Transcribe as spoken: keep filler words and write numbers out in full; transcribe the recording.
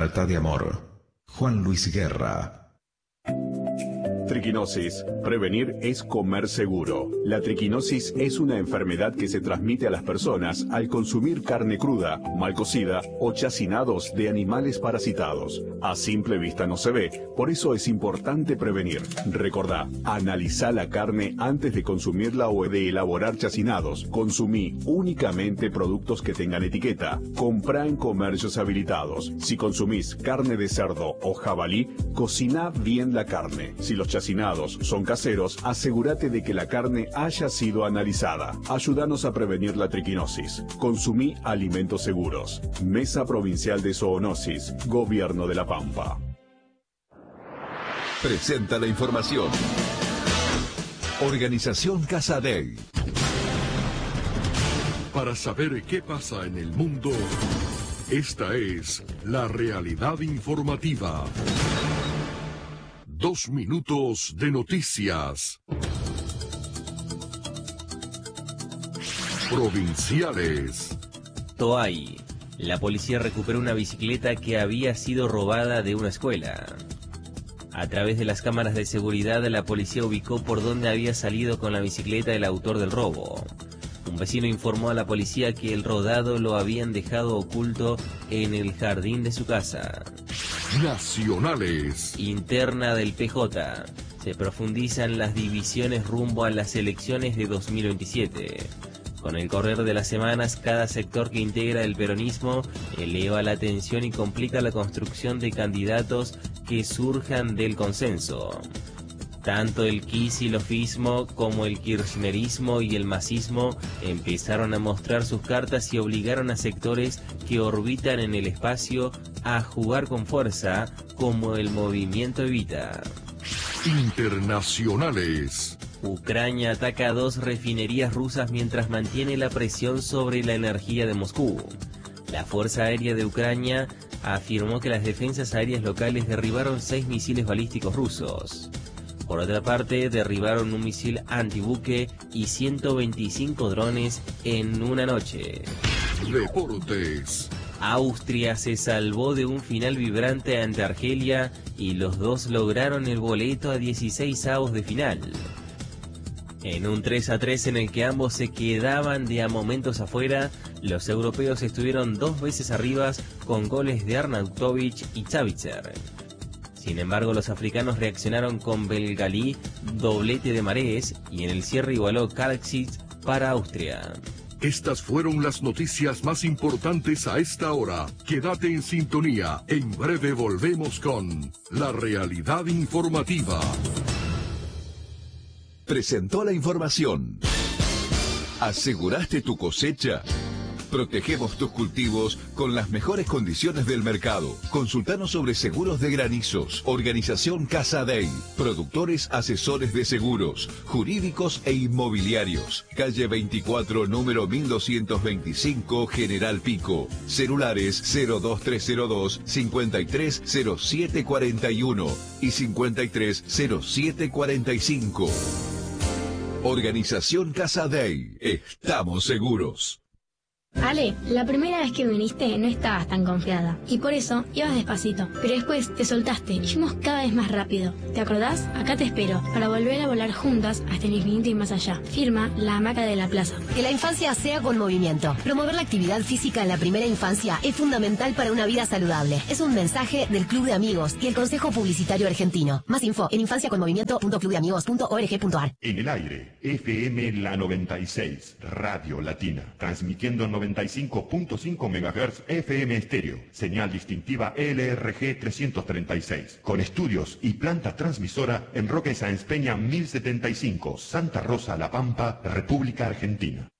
Carta de amor. Juan Luis Guerra. Triquinosis. Prevenir es comer seguro. La triquinosis es una enfermedad que se transmite a las personas al consumir carne cruda, mal cocida o chacinados de animales parasitados. A simple vista no se ve, por eso es importante prevenir. Recordá, analizá la carne antes de consumirla o de elaborar chacinados. Consumí únicamente productos que tengan etiqueta. Comprá en comercios habilitados. Si consumís carne de cerdo o jabalí, cociná bien la carne. Si los chacinados son caseros, asegúrate de que la carne haya sido analizada. Ayúdanos a prevenir la triquinosis. Consumí alimentos seguros. Mesa Provincial de Zoonosis, Gobierno de La Pampa. Presenta la información. Organización Casa Dei. Para saber qué pasa en el mundo, esta es la realidad informativa. Dos minutos de noticias. Provinciales. Toay. La policía recuperó una bicicleta que había sido robada de una escuela. A través de las cámaras de seguridad, la policía ubicó por dónde había salido con la bicicleta el autor del robo. Un vecino informó a la policía que el rodado lo habían dejado oculto en el jardín de su casa. Nacionales. Interna del P J. Se profundizan las divisiones rumbo a las elecciones de dos mil veintisiete. Con el correr de las semanas, cada sector que integra el peronismo eleva la tensión y complica la construcción de candidatos que surjan del consenso. Tanto el kisilofismo como el kirchnerismo y el masismo empezaron a mostrar sus cartas y obligaron a sectores que orbitan en el espacio a jugar con fuerza, como el movimiento Evita. Internacionales. Ucrania ataca dos refinerías rusas mientras mantiene la presión sobre la energía de Moscú. La Fuerza Aérea de Ucrania afirmó que las defensas aéreas locales derribaron seis misiles balísticos rusos. Por otra parte, derribaron un misil antibuque y ciento veinticinco drones en una noche. Deportes. Austria se salvó de un final vibrante ante Argelia y los dos lograron el boleto a dieciséis avos de final. En un tres a tres en el que ambos se quedaban de a momentos afuera, los europeos estuvieron dos veces arriba con goles de Arnautovic y Savitzer. Sin embargo, los africanos reaccionaron con Belgalí, doblete de Marés, y en el cierre igualó Karadzic para Austria. Estas fueron las noticias más importantes a esta hora. Quédate en sintonía. En breve volvemos con la realidad informativa. Presentó la información. ¿Aseguraste tu cosecha? Protegemos tus cultivos con las mejores condiciones del mercado. Consultanos sobre seguros de granizos. Organización Casa Dei. Productores asesores de seguros, jurídicos e inmobiliarios. Calle veinticuatro, número mil doscientos veinticinco, General Pico. Celulares cero dos tres cero dos, cincuenta y tres cero siete cuarenta y uno y cincuenta y tres cero siete cuarenta y cinco. Organización Casa Dei. Estamos seguros. Ale, la primera vez que viniste no estabas tan confiada y por eso ibas despacito, pero después te soltaste y fuimos cada vez más rápido. ¿Te acordás? Acá te espero para volver a volar juntas hasta el infinito y más allá. Firma La Hamaca de la Plaza. Que la infancia sea con movimiento. Promover la actividad física en la primera infancia es fundamental para una vida saludable. Es un mensaje del Club de Amigos y el Consejo Publicitario Argentino. Más info en infancia con movimiento punto club de amigos punto org punto ar. En el aire, F M La noventa y seis, Radio Latina, transmitiendo noventa y cinco punto cinco megahertz F M estéreo, señal distintiva L R G trescientos treinta y seis, con estudios y planta transmisora en Roque Sáenz Peña mil setenta y cinco, Santa Rosa, La Pampa, República Argentina.